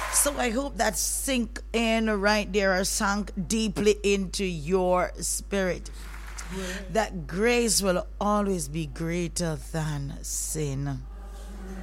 So I hope that sink in right there or sunk deeply into your spirit. That grace will always be greater than sin.